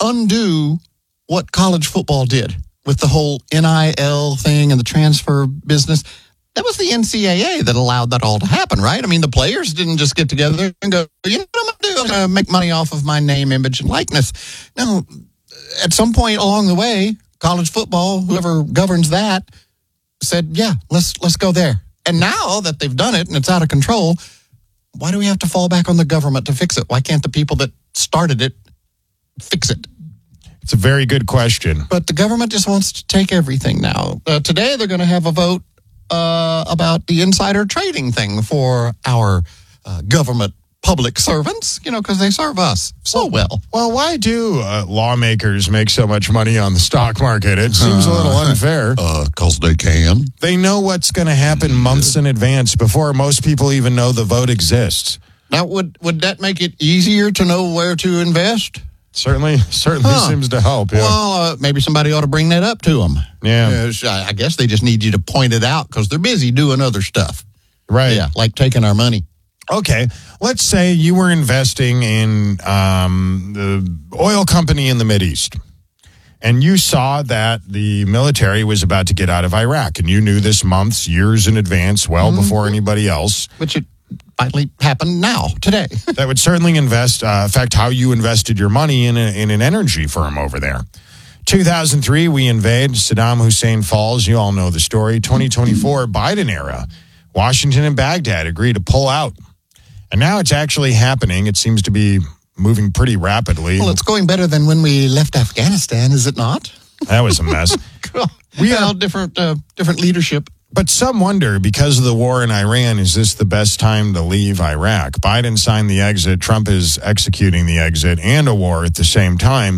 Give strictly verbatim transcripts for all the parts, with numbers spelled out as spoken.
undo what college football did with the whole N I L thing and the transfer business. That was the N C double A that allowed that all to happen, right? I mean, the players didn't just get together and go, you know what I'm going to do? I'm going to make money off of my name, image, and likeness. No, at some point along the way, college football, whoever governs that, said, yeah, let's let's go there. And now that they've done it and it's out of control, why do we have to fall back on the government to fix it? Why can't the people that started it fix it? It's a very good question. But the government just wants to take everything now. Uh, today, they're going to have a vote uh, about the insider trading thing for our uh, government public servants, you know, because they serve us so well. Well, why do uh, lawmakers make so much money on the stock market? It seems a little unfair. Because uh, they can. They know what's going to happen months in advance before most people even know the vote exists. Now, would, would that make it easier to know where to invest? Certainly, certainly huh. seems to help. Yeah. Well, uh, maybe somebody ought to bring that up to them. Yeah. Uh, I guess they just need you to point it out because they're busy doing other stuff. Right. Yeah, like taking our money. Okay, let's say you were investing in um, the oil company in the Mideast, and you saw that the military was about to get out of Iraq, and you knew this months, years in advance, well mm-hmm. before anybody else. Which it finally happened now, today. That would certainly invest, uh, affect how you invested your money in, a, in an energy firm over there. two thousand three, we invade Saddam Hussein falls. You all know the story. twenty twenty-four, Biden era. Washington and Baghdad agreed to pull out. And now it's actually happening. It seems to be moving pretty rapidly. Well, it's going better than when we left Afghanistan, is it not? That was a mess. We have different uh, different leadership. But some wonder, because of the war in Iran, is this the best time to leave Iraq? Biden signed the exit. Trump is executing the exit and a war at the same time.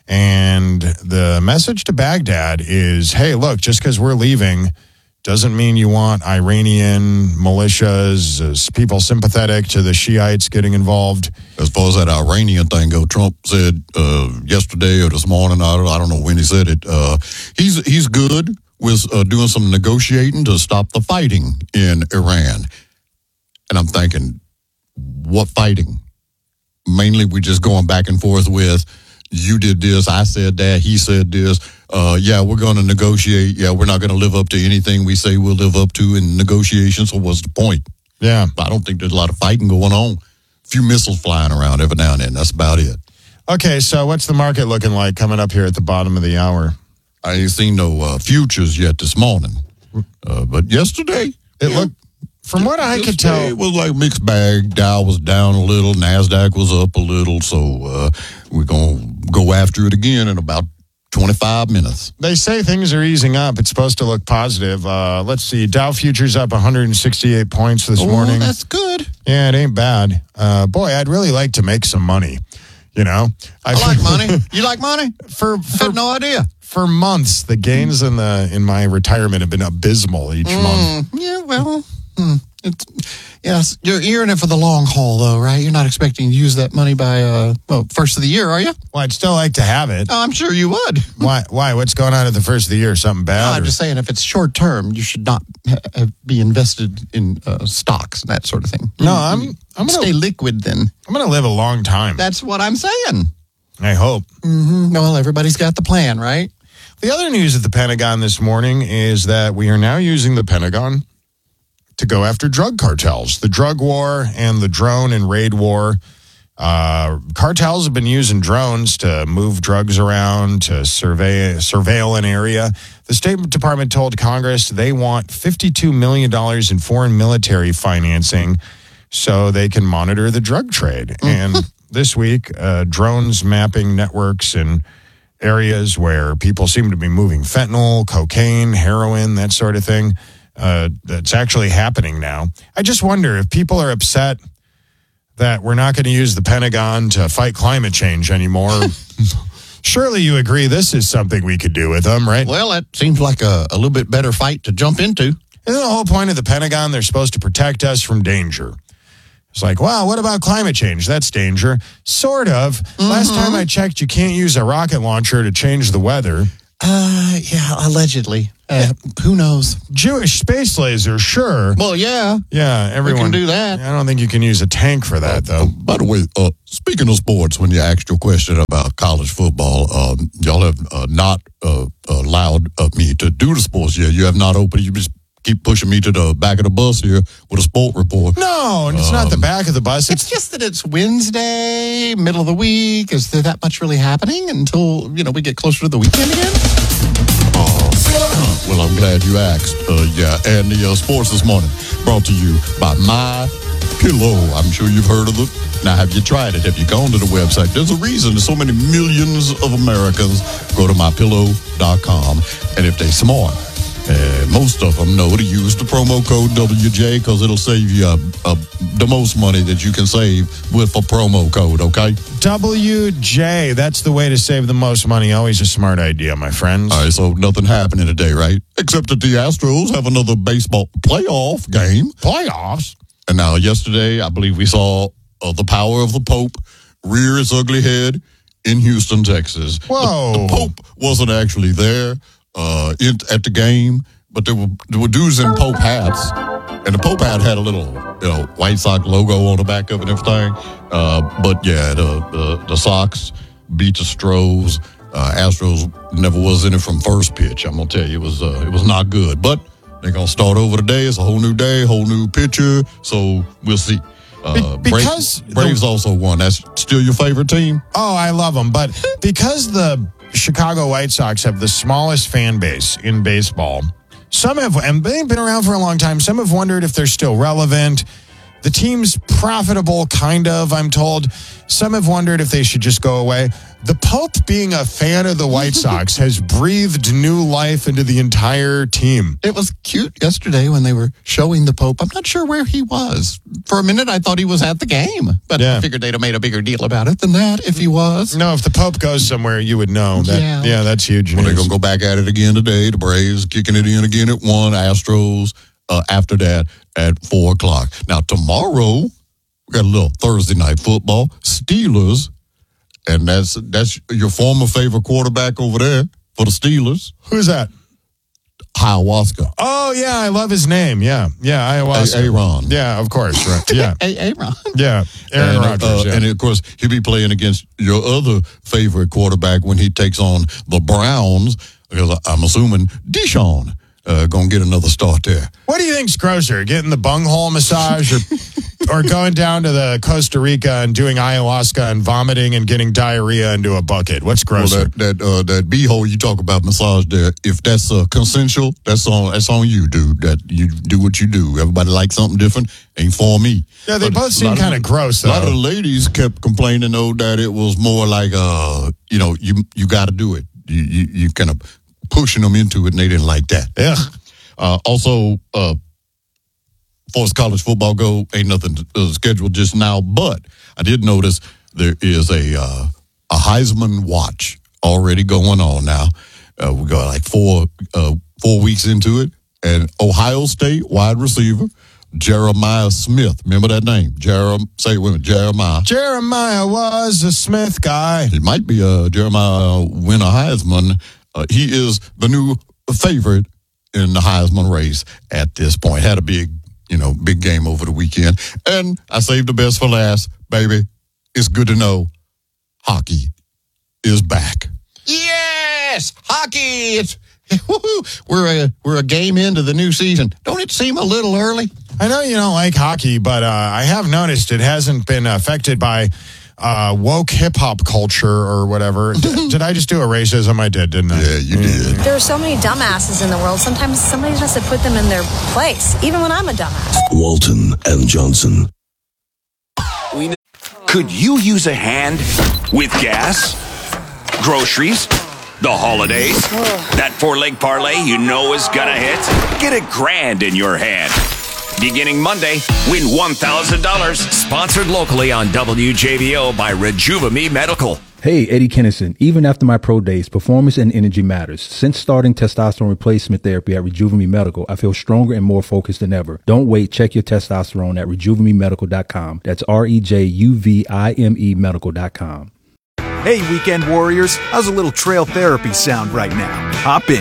And the message to Baghdad is, hey, look, just because we're leaving doesn't mean you want Iranian militias, uh, people sympathetic to the Shiites getting involved. As far as that Iranian thing go, Trump said uh, yesterday or this morning, I don't, I don't know when he said it, uh, he's he's good with uh, doing some negotiating to stop the fighting in Iran. And I'm thinking, what fighting? Mainly we're just going back and forth with, you did this, I said that, he said this. Uh, yeah, we're going to negotiate. Yeah, we're not going to live up to anything we say we'll live up to in negotiations. So what's the point? Yeah. I don't think there's a lot of fighting going on. A few missiles flying around every now and then. That's about it. Okay, so what's the market looking like coming up here at the bottom of the hour? I ain't seen no uh, futures yet this morning. Uh, but yesterday, it yeah, looked, from what I could tell, it was like a mixed bag. Dow was down a little. NASDAQ was up a little. So uh, we're going to go after it again in about twenty-five minutes. They say things are easing up. It's supposed to look positive. Uh, let's see. Dow futures up one hundred sixty-eight points this oh, morning. That's good. Yeah, it ain't bad. Uh, boy, I'd really like to make some money. You know, I, I like money. You like money? For, for I had no idea. For months, the gains in the in my retirement have been abysmal each mm, month. Yeah, well, hmm. it's, yes, you're, you're in it for the long haul, though, right? You're not expecting to use that money by uh, well, first of the year, are you? Well, I'd still like to have it. Oh, I'm sure you would. Why? Why? What's going on at the first of the year? Something bad? No, I'm just saying, if it's short term, you should not ha- be invested in uh, stocks and that sort of thing. No, I'm. I'm gonna stay liquid. Then I'm going to live a long time. That's what I'm saying. I hope. Mm-hmm. Well, everybody's got the plan, right? The other news at the Pentagon this morning is that we are now using the Pentagon to go after drug cartels. The drug war and the drone and raid war. Uh, cartels have been using drones to move drugs around, to survey, surveil an area. The State Department told Congress they want fifty-two million dollars in foreign military financing so they can monitor the drug trade. And this week, uh, drones mapping networks in areas where people seem to be moving fentanyl, cocaine, heroin, that sort of thing. Uh, that's actually happening now. I just wonder if people are upset that we're not going to use the Pentagon to fight climate change anymore. Surely you agree this is something we could do with them, right? Well, it seems like a, a little bit better fight to jump into. Isn't the whole point of the Pentagon? They're supposed to protect us from danger. It's like, wow, what about climate change? That's danger. Sort of. Mm-hmm. Last time I checked, you can't use a rocket launcher to change the weather. Uh, yeah, allegedly. Uh, who knows? Jewish space laser, sure. Well, yeah. Yeah, everyone can do that. I don't think you can use a tank for that, though. Uh, by the way, uh, speaking of sports, when you asked your question about college football, um, y'all have uh, not uh, allowed uh, me to do the sports yet. You have not opened. You just keep pushing me to the back of the bus here with a sport report. No, it's um, not the back of the bus. It's, it's just that it's Wednesday, middle of the week. Is there that much really happening until, you know, we get closer to the weekend again? Oh, well, I'm glad you asked. Uh, yeah, and the uh, sports this morning brought to you by My Pillow. I'm sure you've heard of it. Now, have you tried it? Have you gone to the website? There's a reason so many millions of Americans go to my pillow dot com. And if they're smart, uh, most of them know to use the promo code W J because it'll save you uh, uh, the most money that you can save with a promo code, okay? W J, that's the way to save the most money. Always a smart idea, my friends. All right, so nothing happening today, right? Except that the Astros have another baseball playoff game. Playoffs? And now yesterday, I believe we saw uh, the power of the Pope rear his ugly head in Houston, Texas. Whoa. The, the Pope wasn't actually there uh, in, at the game, but there were, there were dudes in Pope hats. And the Pope hat had a little, you know, White Sox logo on the back of it and everything. Uh, but yeah, the, the, the Sox beat the Stros. Uh, Astros never was in it from first pitch. I'm going to tell you, it was, uh, it was not good. But they're going to start over today. It's a whole new day, whole new pitcher. So we'll see. Uh, Be- because Braves, Braves the, also won. That's still your favorite team? Oh, I love them. But because the Chicago White Sox have the smallest fan base in baseball, some have, and they've been around for a long time, some have wondered if they're still relevant. The team's profitable, kind of, I'm told. Some have wondered if they should just go away. The Pope, being a fan of the White Sox, has breathed new life into the entire team. It was cute yesterday when they were showing the Pope. I'm not sure where he was. For a minute, I thought he was at the game. But yeah. I figured they'd have made a bigger deal about it than that if he was. No, if the Pope goes somewhere, you would know. That, yeah. yeah, that's huge. Well, they're going to go back at it again today. The Braves kicking it in again at one. Astros uh, after that at four o'clock. Now, tomorrow, we got a little Thursday night football. Steelers. And that's that's your former favorite quarterback over there for the Steelers. Who's that? Ayahuasca. Oh, yeah, I love his name. Yeah, yeah, Ayahuasca. Aaron. Yeah, of course. Right. Yeah. Aaron. Yeah, Aaron and, Rodgers. Uh, yeah. And, of course, he'll be playing against your other favorite quarterback when he takes on the Browns, because I'm assuming Deshaun uh, going to get another start there. What do you think's grosser, getting the bunghole massage or or going down to the Costa Rica and doing ayahuasca and vomiting and getting diarrhea into a bucket? What's grosser? Well, that that, uh, that beehole you talk about massage there, if that's uh, consensual, that's on that's on you, dude. That you do what you do. Everybody likes something different. Ain't for me. Yeah, they but both seem kind of gross, though. A lot of the ladies kept complaining, though, that it was more like, uh, you know, you you got to do it. You, you, you kind of pushing them into it, and they didn't like that. Yeah. Uh, also, uh, as far as college football go, ain't nothing uh, scheduled just now. But I did notice there is a uh, a Heisman watch already going on now. Uh, we got like four uh, four weeks into it, and Ohio State wide receiver Jeremiah Smith. Remember that name? Jerem. Say it with me. Jeremiah. Jeremiah was a Smith guy. It might be a Jeremiah win a Heisman. Uh, he is the new favorite in the Heisman race at this point. Had a big, you know, big game over the weekend. And I saved the best for last, baby. It's good to know hockey is back. Yes! Hockey! It's we're a we're a game into the new season. Don't it seem a little early? I know you don't like hockey, but uh, I have noticed it hasn't been affected by uh, woke hip-hop culture or whatever. D- did I just do a racism? I did, didn't I? Yeah, you did. There are so many dumbasses in the world. Sometimes somebody has to put them in their place, even when I'm a dumbass. Walton and Johnson. Could you use a hand with gas, groceries, the holidays? That four-leg parlay you know is gonna hit? Get a grand in your hand. Beginning Monday, win one thousand dollars. Sponsored locally on W J B O by Rejuvame Medical. Hey, Eddie Kennison. Even after my pro days, performance and energy matters. Since starting testosterone replacement therapy at Rejuvame Medical, I feel stronger and more focused than ever. Don't wait. Check your testosterone at rejuvame medical dot com. That's R E J U V I M E medical dot com. Hey, weekend warriors. How's a little trail therapy sound right now? Hop in.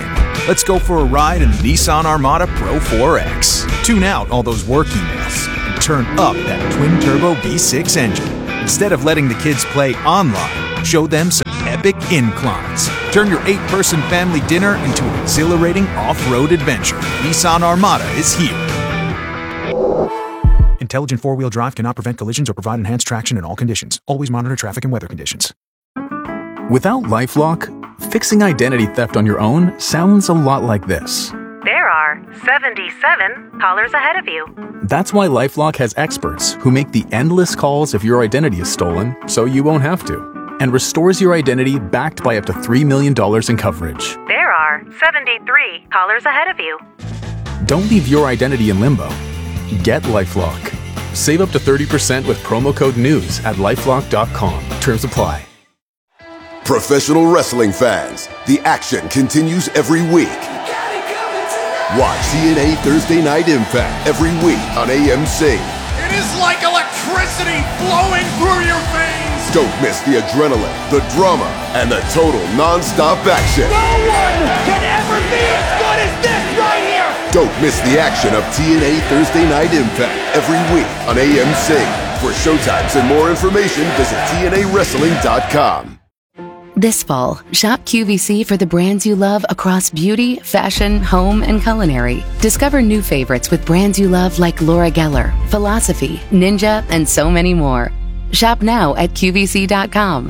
Let's go for a ride in the Nissan Armada Pro four X. Tune out all those work emails and turn up that twin-turbo V six engine. Instead of letting the kids play online, show them some epic inclines. Turn your eight-person family dinner into an exhilarating off-road adventure. Nissan Armada is here. Intelligent four-wheel drive cannot prevent collisions or provide enhanced traction in all conditions. Always monitor traffic and weather conditions. Without LifeLock, fixing identity theft on your own sounds a lot like this. There are seventy-seven callers ahead of you. That's why LifeLock has experts who make the endless calls if your identity is stolen so you won't have to, and restores your identity backed by up to three million dollars in coverage. There are seventy-three callers ahead of you. Don't leave your identity in limbo. Get LifeLock. Save up to thirty percent with promo code NEWS at lifelock dot com. Terms apply. Professional wrestling fans, the action continues every week. Watch T N A Thursday Night Impact every week on A M C. It is like electricity flowing through your veins. Don't miss the adrenaline, the drama, and the total non-stop action. No one can ever be as good as this right here. Don't miss the action of T N A Thursday Night Impact every week on A M C. For showtimes and more information, visit T N A wrestling dot com. This fall, shop Q V C for the brands you love across beauty, fashion, home, and culinary. Discover new favorites with brands you love like Laura Geller, Philosophy, Ninja, and so many more. Shop now at Q V C dot com.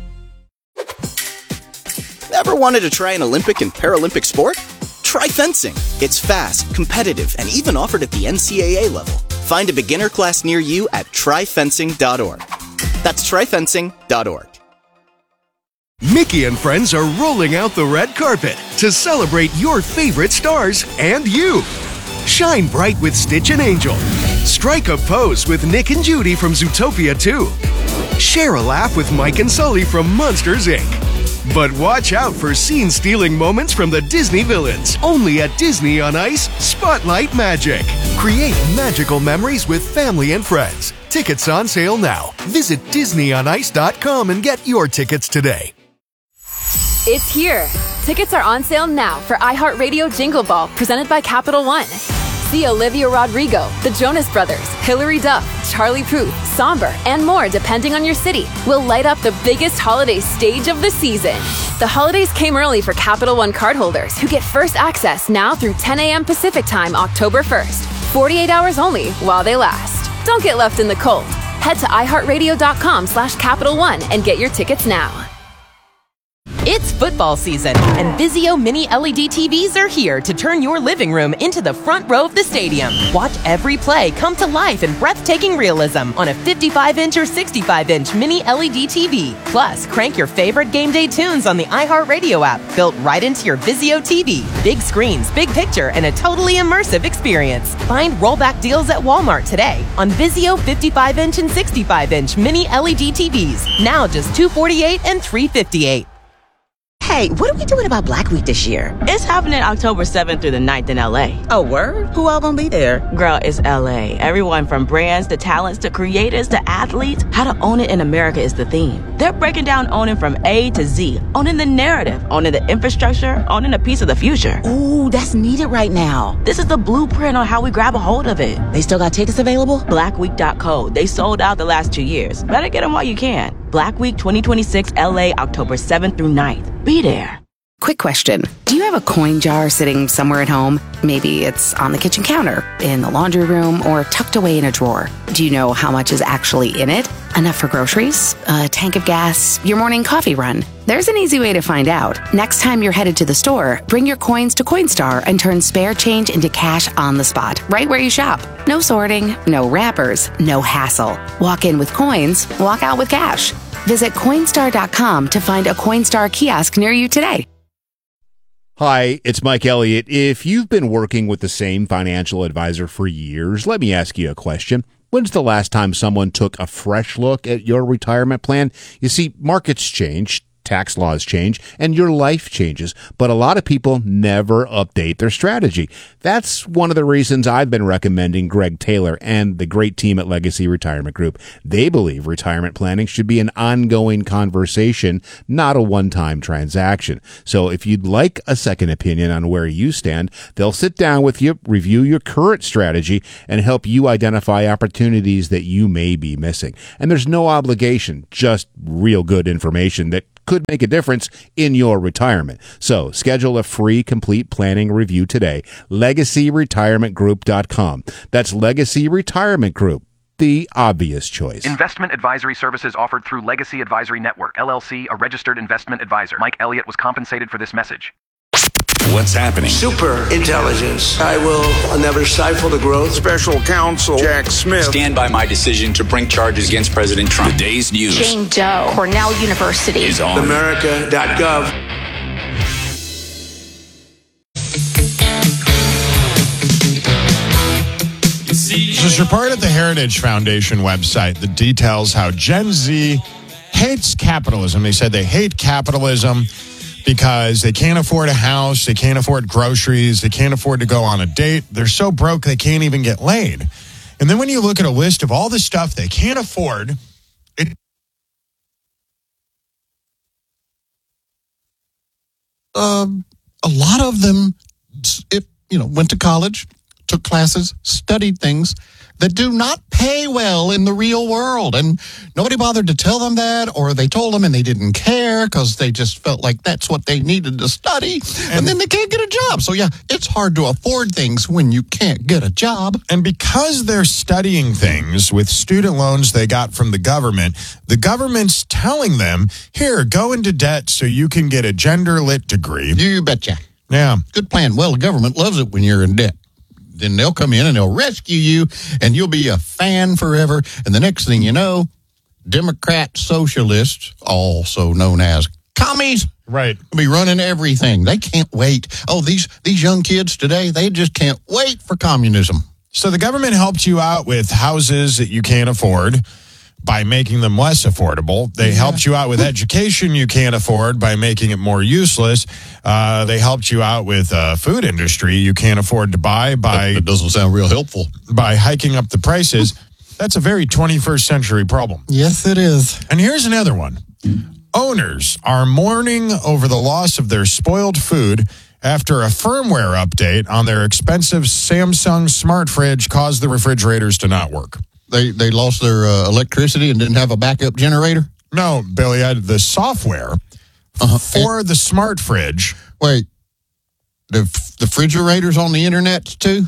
Ever wanted to try an Olympic and Paralympic sport? Try fencing. It's fast, competitive, and even offered at the N C double A level. Find a beginner class near you at try fencing dot org. That's try fencing dot org. Mickey and friends are rolling out the red carpet to celebrate your favorite stars and you. Shine bright with Stitch and Angel. Strike a pose with Nick and Judy from Zootopia two. Share a laugh with Mike and Sully from Monsters, Incorporated. But watch out for scene-stealing moments from the Disney villains. Only at Disney on Ice, Spotlight Magic. Create magical memories with family and friends. Tickets on sale now. Visit disney on ice dot com and get your tickets today. It's here. Tickets are on sale now for iHeartRadio Jingle Ball, presented by Capital One. See Olivia Rodrigo, the Jonas Brothers, Hilary Duff, Charlie Puth, Somber, and more depending on your city. Will light up the biggest holiday stage of the season. The holidays came early for Capital One cardholders who get first access now through ten a.m. Pacific Time, October first. forty-eight hours only while they last. Don't get left in the cold. Head to iHeartRadio.com slash Capital One and get your tickets now. It's football season, and Vizio Mini L E D T Vs are here to turn your living room into the front row of the stadium. Watch every play come to life in breathtaking realism on a fifty-five inch or sixty-five inch Mini L E D T V. Plus, crank your favorite game day tunes on the iHeartRadio app, built right into your Vizio T V. Big screens, big picture, and a totally immersive experience. Find rollback deals at Walmart today on Vizio fifty-five inch and sixty-five inch Mini L E D T Vs. Now just two hundred forty-eight dollars and three hundred fifty-eight dollars. Hey, what are we doing about Black Week this year? It's happening October seventh through the ninth in L A. Oh, word? Who all gonna be there? Girl, it's L A. Everyone from brands to talents to creators to athletes. How to own it in America is the theme. They're breaking down owning from A to Z. Owning the narrative, owning the infrastructure, owning a piece of the future. Ooh, that's needed right now. This is the blueprint on how we grab a hold of it. They still got tickets available? black week dot co. They sold out the last two years. Better get them while you can. Black Week twenty twenty-six L A, October seventh through ninth. Be there. Quick question. Do you have a coin jar sitting somewhere at home? Maybe it's on the kitchen counter, in the laundry room, or tucked away in a drawer. Do you know how much is actually in it? Enough for groceries? A tank of gas? Your morning coffee run? There's an easy way to find out. Next time you're headed to the store, bring your coins to Coinstar and turn spare change into cash on the spot, right where you shop. No sorting, no wrappers, no hassle. Walk in with coins, walk out with cash. Visit Coinstar dot com to find a Coinstar kiosk near you today. Hi, it's Mike Elliott. If you've been working with the same financial advisor for years, let me ask you a question. When's the last time someone took a fresh look at your retirement plan? You see, markets change. tax laws change, and your life changes. But a lot of people never update their strategy. That's one of the reasons I've been recommending Greg Taylor and the great team at Legacy Retirement Group. They believe retirement planning should be an ongoing conversation, not a one-time transaction. So if you'd like a second opinion on where you stand, they'll sit down with you, review your current strategy, and help you identify opportunities that you may be missing. And there's no obligation, just real good information that could make a difference in your retirement. So schedule a free complete planning review today. legacy retirement group dot com. That's Legacy Retirement Group, the obvious choice. Investment advisory services offered through Legacy Advisory Network, L L C, a registered investment advisor. Mike Elliott was compensated for this message. What's happening? Super intelligence. I will never stifle the growth. Special counsel Jack Smith. Stand by my decision to bring charges against President Trump. The day's news. Jane Doe, Cornell University. Is on America dot gov. There's a report at the Heritage Foundation website that details how Gen Z hates capitalism. They said they hate capitalism because they can't afford a house, they can't afford groceries, they can't afford to go on a date. They're so broke they can't even get laid. And then when you look at a list of all the stuff they can't afford, it um, a lot of them, it, you know, went to college, took classes, studied things that do not pay well in the real world. And nobody bothered to tell them that, or they told them and they didn't care because they just felt like that's what they needed to study. And, and then they can't get a job. So, yeah, it's hard to afford things when you can't get a job. And because they're studying things with student loans they got from the government, the government's telling them, here, go into debt so you can get a gender-lit degree. You betcha. Yeah. Good plan. Well, the government loves it when you're in debt. Then they'll come in and they'll rescue you, and you'll be a fan forever. And the next thing you know, Democrat socialists, also known as commies, right, will be running everything. They can't wait. Oh, these these young kids today, they just can't wait for communism. So the government helped you out with houses that you can't afford by making them less affordable. They yeah. helped you out with education you can't afford by making it more useless. Uh, they helped you out with uh, food industry you can't afford to buy by... It doesn't sound real helpful. By hiking up the prices. That's a very twenty-first century problem. Yes, it is. And here's another one. Owners are mourning over the loss of their spoiled food after a firmware update on their expensive Samsung smart fridge caused the refrigerators to not work. They they lost their uh, electricity and didn't have a backup generator? No, Billy, I, the software uh-huh. for the smart fridge. Wait, the, the refrigerators on the internet too?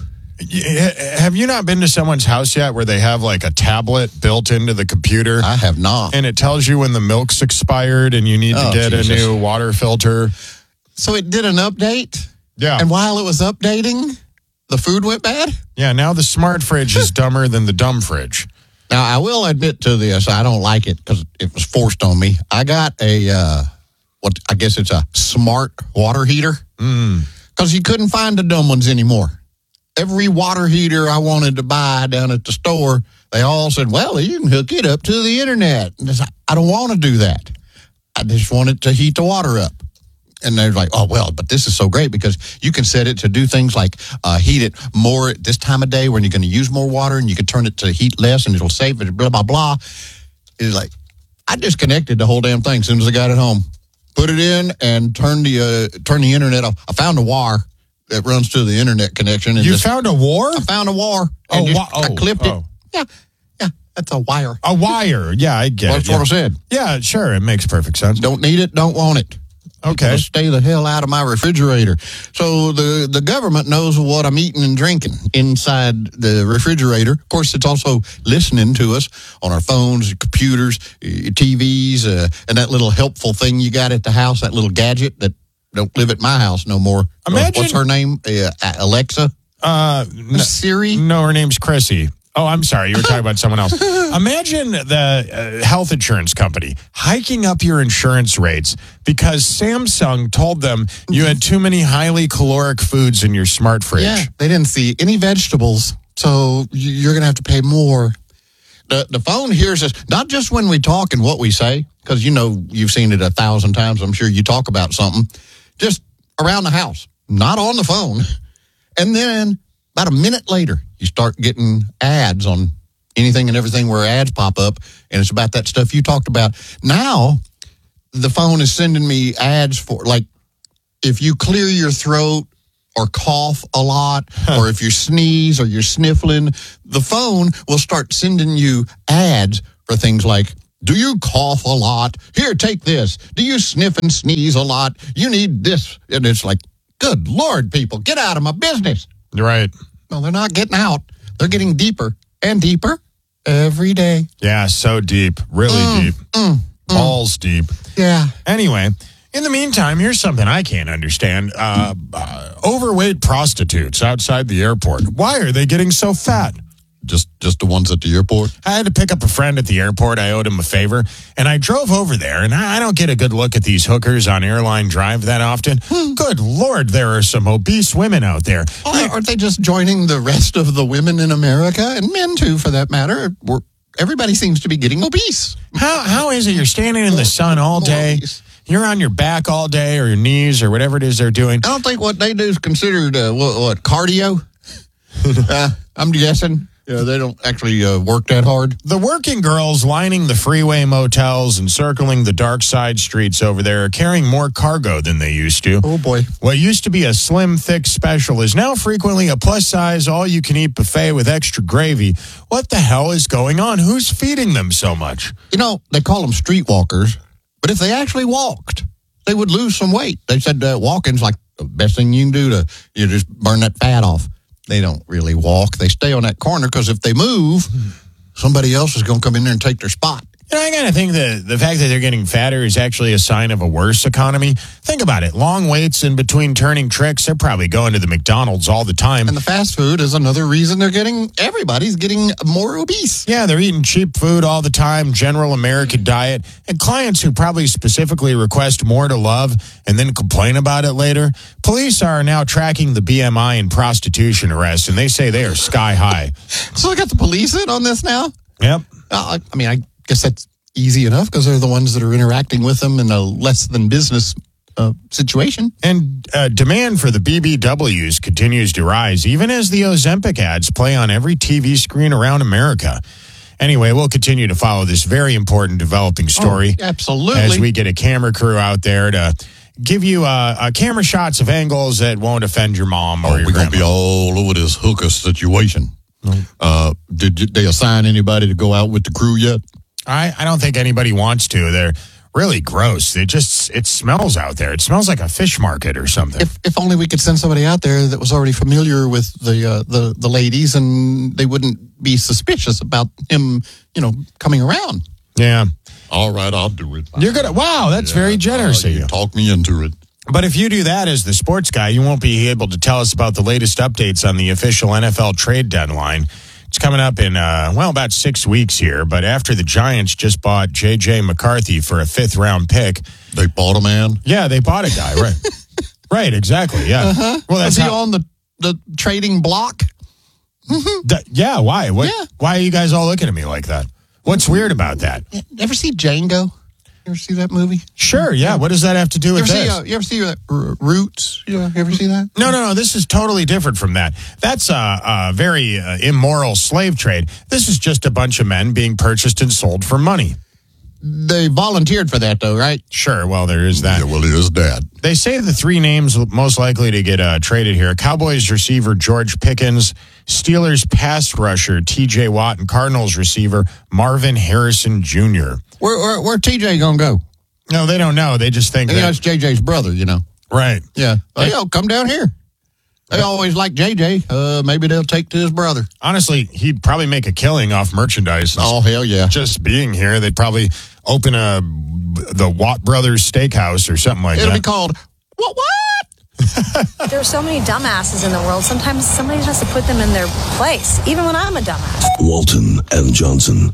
Have you not been to someone's house yet where they have like a tablet built into the computer? I have not. And it tells you when the milk's expired and you need oh, to get Jesus. a new water filter. So it did an update? Yeah. And while it was updating, the food went bad? Yeah, now the smart fridge is dumber than the dumb fridge. Now, I will admit to this, I don't like it because it was forced on me. I got a, uh, what I guess it's a smart water heater because mm. you couldn't find the dumb ones anymore. Every water heater I wanted to buy down at the store, they all said, well, you can hook it up to the internet. And I said, I don't want to do that. I just want it to heat the water up. And they're like, oh, well, but this is so great because you can set it to do things like uh, heat it more at this time of day when you're going to use more water, and you can turn it to heat less and it'll save it, blah, blah, blah. It's like, I disconnected the whole damn thing as soon as I got it home. Put it in and turn the uh, turn the internet off. I found a wire that runs to the internet connection. And you just, found a wire? I found a wire. Oh, just, wa- oh, I clipped oh. it. Yeah, yeah, that's a wire. A wire. Yeah, I get well, it. That's yeah. what I said. Yeah, sure. It makes perfect sense. Don't need it, don't want it. Okay. Stay the hell out of my refrigerator. So the, the government knows what I'm eating and drinking inside the refrigerator. Of course, it's also listening to us on our phones, computers, T Vs, uh, and that little helpful thing you got at the house, that little gadget that don't live at my house no more. Imagine, uh, what's her name? Uh, Alexa? Uh, no, Siri? No, her name's Chrissy. Oh, I'm sorry. You were talking about someone else. Imagine the uh, health insurance company hiking up your insurance rates because Samsung told them you had too many highly caloric foods in your smart fridge. Yeah, they didn't see any vegetables, so you're going to have to pay more. The, the phone hears us, not just when we talk and what we say, because you know you've seen it a thousand times. I'm sure you talk about something, just around the house, not on the phone. And then about a minute later, you start getting ads on anything and everything where ads pop up, and it's about that stuff you talked about. Now, the phone is sending me ads for, like, if you clear your throat or cough a lot, or if you sneeze or you're sniffling, the phone will start sending you ads for things like, do you cough a lot? Here, take this. Do you sniff and sneeze a lot? You need this. And it's like, good Lord, people, get out of my business. Right. No, they're not getting out. They're getting deeper and deeper every day. Yeah, so deep. Really Mm, deep. mm, Balls deep. Yeah. Anyway, in the meantime, here's something I can't understand. Uh, uh, overweight prostitutes outside the airport. Why are they getting so fat? Just just the ones at the airport? I had to pick up a friend at the airport. I owed him a favor. And I drove over there, and I I don't get a good look at these hookers on Airline Drive that often. Good Lord, there are some obese women out there. Oh, aren't they just joining the rest of the women in America, and men too, for that matter? We're, everybody seems to be getting obese. How How is it you're standing in the sun all day? You're on your back all day, or your knees, or whatever it is they're doing. I don't think what they do is considered, uh, what, what, cardio? uh, I'm guessing. Yeah, they don't actually uh, work that hard. The working girls lining the freeway motels and circling the dark side streets over there are carrying more cargo than they used to. Oh, boy. What used to be a slim, thick special is now frequently a plus-size, all-you-can-eat buffet with extra gravy. What the hell is going on? Who's feeding them so much? You know, they call them streetwalkers, but if they actually walked, they would lose some weight. They said uh, walking's like the best thing you can do to you know, just burn that fat off. They don't really walk. They stay on that corner because if they move, somebody else is going to come in there and take their spot. You know, I kind of think that the fact that they're getting fatter is actually a sign of a worse economy. Think about it. Long waits in between turning tricks. They're probably going to the McDonald's all the time. And the fast food is another reason they're getting, everybody's getting more obese. Yeah, they're eating cheap food all the time, general American diet, and clients who probably specifically request more to love and then complain about it later. Police are now tracking the B M I in prostitution arrests, and they say they are sky high. So I got the police in on this now? Yep. Uh, I mean, I guess that's easy enough because they're the ones that are interacting with them in a less than business uh, situation. And uh, demand for the B B Ws continues to rise, even as the Ozempic ads play on every T V screen around America. Anyway, we'll continue to follow this very important developing story. Oh, absolutely. As we get a camera crew out there to give you uh, uh, camera shots of angles that won't offend your mom or oh, your we're going grandma. to be all over this hooker situation. Uh, did they assign anybody to go out with the crew yet? I, I don't think anybody wants to. They're really gross. It just, it smells out there. It smells like a fish market or something. If if only we could send somebody out there that was already familiar with the uh, the the ladies, and they wouldn't be suspicious about him, you know, coming around. Yeah. All right, I'll do it. You're gonna. Wow, that's Yeah, very generous uh, of you you. Talk me into it. But if you do that as the sports guy, you won't be able to tell us about the latest updates on the official N F L trade deadline. It's coming up in, uh, well, about six weeks here. But after the Giants just bought J J McCarthy for a fifth round pick. They bought a man? Yeah, they bought a guy, right. Right, exactly, yeah. Uh-huh. Well, that's Was he how- on the, the trading block? That- yeah, why? What, Yeah. Why are you guys all looking at me like that? What's weird about that? You ever see Django? You ever see that movie? Sure, yeah. What does that have to do You with ever see, this? uh, you ever see uh, R- Roots? You, know, you ever see that? No, no, no. This is totally different from that. That's a, a very uh, immoral slave trade. This is just a bunch of men being purchased and sold for money. They volunteered for that, though, right? Sure. Well, there is that. Yeah, well, it is dad. They say the three names most likely to get uh, traded here: Cowboys receiver George Pickens, Steelers pass rusher T J Watt, and Cardinals receiver Marvin Harrison Junior Where where, where T J gonna go? No, they don't know. They just think You know, that, it's J J's brother, you know. right. Yeah. Hey, yo, come down here. They always like J J. Uh, maybe they'll take to his brother. Honestly, he'd probably make a killing off merchandise. Oh, hell yeah. Just being here, they'd probably open a the Watt Brothers Steakhouse or something like It'll that. be called, what, what? There are so many dumbasses in the world. Sometimes somebody has to put them in their place, even when I'm a dumbass. Walton and Johnson.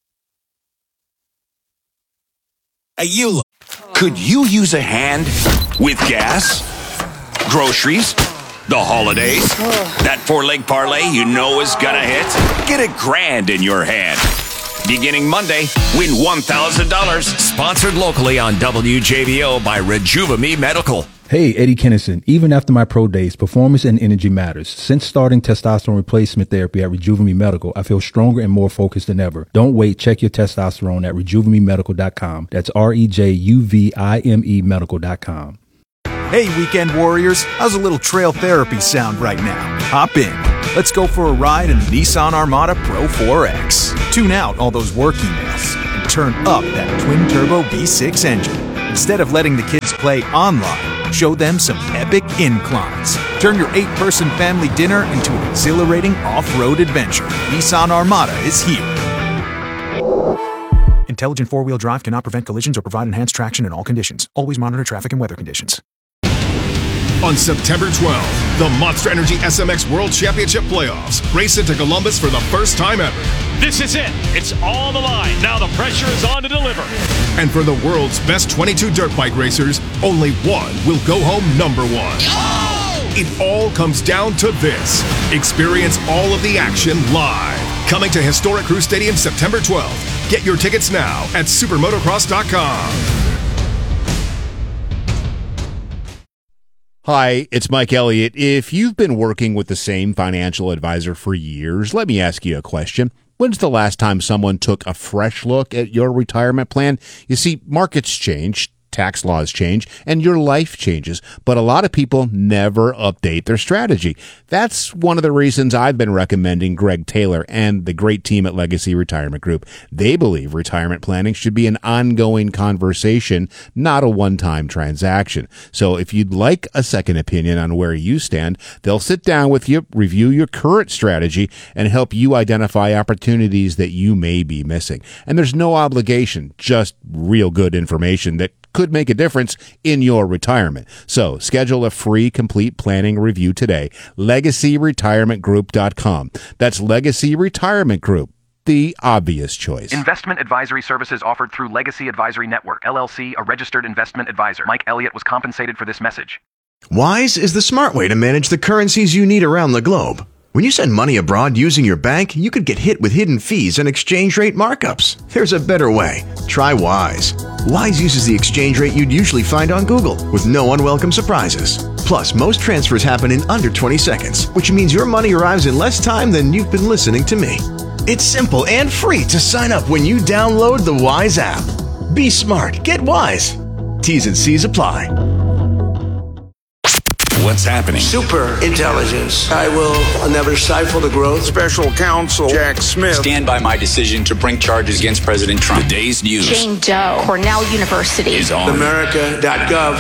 Hey, you. Could you use a hand with gas, groceries, the holidays, that four-leg parlay you know is gonna hit? Get a grand in your hand Beginning Monday, win one thousand dollars. Sponsored locally on W J V O by Rejuvame Medical. Hey, Eddie Kennison. Even after my pro days, performance and energy matters. Since starting testosterone replacement therapy at Rejuvame Medical, I feel stronger and more focused than ever. Don't wait. Check your testosterone at rejuvame medical dot com. That's R E J U V I M E medical dot com. Hey, weekend warriors. How's a little trail therapy sound right now? Hop in. Let's go for a ride in the Nissan Armada Pro four X. Tune out all those work emails and turn up that twin-turbo V six engine. Instead of letting the kids play online, show them some epic inclines. Turn your eight-person family dinner into an exhilarating off-road adventure. Nissan Armada is here. Intelligent four-wheel drive cannot prevent collisions or provide enhanced traction in all conditions. Always monitor traffic and weather conditions. On September twelfth, the Monster Energy S M X World Championship Playoffs race into Columbus for the first time ever. This is it. It's on the line. Now the pressure is on to deliver. And for the world's best twenty-two dirt bike racers, only one will go home number one. Oh! It all comes down to this. Experience all of the action live. Coming to historic Crew Stadium September twelfth. Get your tickets now at supermotocross dot com. Hi, it's Mike Elliott. If you've been working with the same financial advisor for years, let me ask you a question. When's the last time someone took a fresh look at your retirement plan? You see, markets change, tax laws change, and your life changes, but a lot of people never update their strategy. That's one of the reasons I've been recommending Greg Taylor and the great team at Legacy Retirement Group. They believe retirement planning should be an ongoing conversation, not a one-time transaction. So if you'd like a second opinion on where you stand, they'll sit down with you, review your current strategy, and help you identify opportunities that you may be missing. And there's no obligation, just real good information that could make a difference in your retirement. So schedule a free complete planning review today. legacy retirement group dot com. That's Legacy Retirement Group, the obvious choice. Investment advisory services offered through Legacy Advisory Network, L L C, a registered investment advisor. Mike Elliott was compensated for this message. Wise is the smart way to manage the currencies you need around the globe. When you send money abroad using your bank, you could get hit with hidden fees and exchange rate markups. There's a better way. Try Wise. Wise uses the exchange rate you'd usually find on Google, with no unwelcome surprises. Plus, most transfers happen in under twenty seconds, which means your money arrives in less time than you've been listening to me. It's simple and free to sign up when you download the Wise app. Be smart. Get Wise. T's and C's apply. What's happening? Super intelligence. I will never stifle the growth. Special counsel Jack Smith. Stand by my decision to bring charges against President Trump. The day's news. Jane Doe, Cornell University. Is on America dot gov.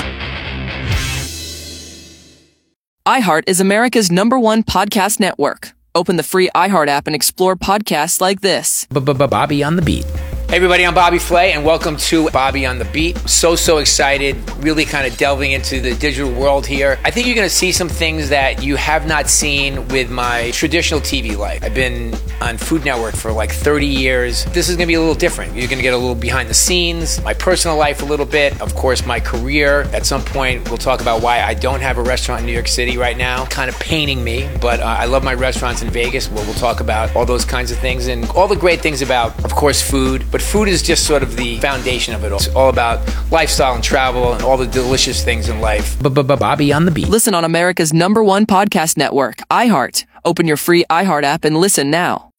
iHeart is America's number one podcast network. Open the free iHeart app and explore podcasts like this. Bobby on the Beat. Hey everybody, I'm Bobby Flay, and welcome to Bobby on the Beat. So, so excited, really kind of delving into the digital world here. I think you're going to see some things that you have not seen with my traditional T V life. I've been on Food Network for like thirty years. This is going to be a little different. You're going to get a little behind the scenes, my personal life a little bit, of course, my career. At some point, we'll talk about why I don't have a restaurant in New York City right now. Kind of paining me, but uh, I love my restaurants in Vegas, where we'll talk about all those kinds of things and all the great things about, of course, food. But food is just sort of the foundation of it all. It's all about lifestyle and travel and all the delicious things in life. Bobby on the Beat. Listen on America's number one podcast network, iHeart. Open your free iHeart app and listen now.